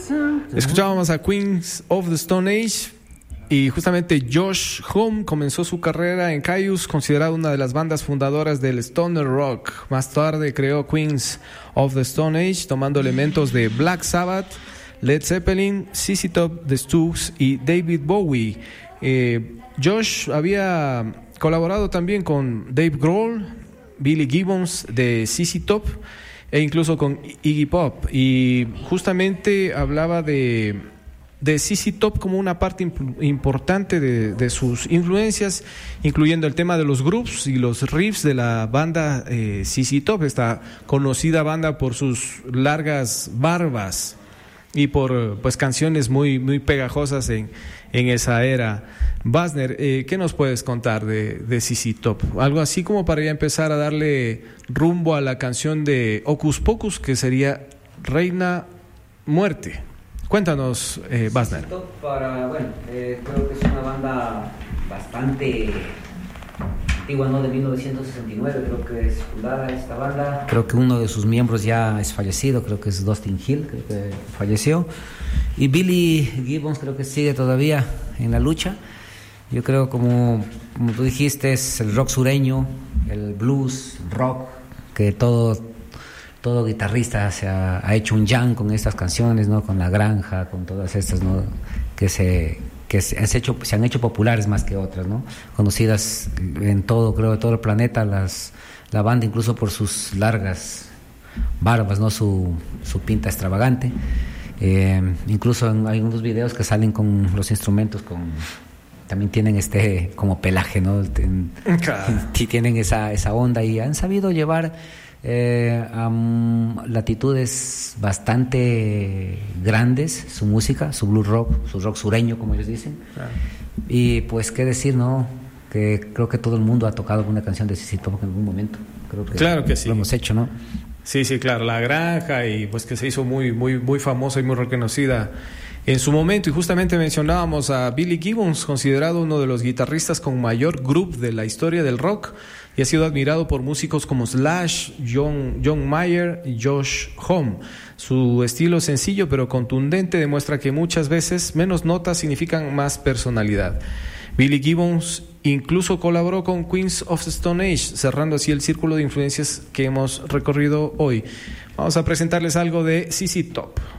Escuchábamos a Queens of the Stone Age y justamente Josh Homme comenzó su carrera en Kyuss, considerada una de las bandas fundadoras del stoner rock. Más tarde creó Queens of the Stone Age, tomando elementos de Black Sabbath, Led Zeppelin, ZZ Top, The Stooges y David Bowie. Josh había colaborado también con Dave Grohl, Billy Gibbons de ZZ Top e incluso con Iggy Pop, y justamente hablaba de ZZ Top como una parte importante de sus influencias, incluyendo el tema de los grooves y los riffs de la banda ZZ Top, esta conocida banda por sus largas barbas y por pues canciones muy, muy pegajosas en esa era. Basner, ¿qué nos puedes contar de ZZ Top? Algo así como para ya empezar a darle rumbo a la canción de Hocus Pocus, que sería Reina Muerte. Cuéntanos, Basner. ZZ Top creo que es una banda bastante antigua, ¿no? De 1969 creo que es fundada esta banda. Creo que uno de sus miembros ya es fallecido, creo que es Dustin Hill, creo que falleció. Y Billy Gibbons creo que sigue todavía en la lucha. Yo creo, como tú dijiste, es el rock sureño, el blues, rock, que todo guitarrista se ha hecho un jam con estas canciones, ¿no? Con La Granja, con todas estas, ¿no? que se han hecho populares más que otras, ¿no? Conocidas en todo, creo, de todo el planeta, la banda, incluso por sus largas barbas, ¿no? Su pinta extravagante. Incluso en algunos videos que salen con los instrumentos también tienen como pelaje, ¿no? Tienen esa onda, y han sabido llevar a latitudes bastante grandes su música, su blues rock, su rock sureño, como ellos dicen. Claro. Y pues qué decir, ¿no? Que creo que todo el mundo ha tocado una canción de ZZ Top en algún momento. Creo que claro que sí. Lo hemos hecho, ¿no? Sí, claro, La Granja, y pues que se hizo muy, muy, muy famosa y muy reconocida en su momento. Y justamente mencionábamos a Billy Gibbons, considerado uno de los guitarristas con mayor groove de la historia del rock, y ha sido admirado por músicos como Slash, John Mayer y Josh Homme. Su estilo sencillo pero contundente demuestra que muchas veces menos notas significan más personalidad. Billy Gibbons incluso colaboró con Queens of the Stone Age, cerrando así el círculo de influencias que hemos recorrido hoy. Vamos a presentarles algo de ZZ Top.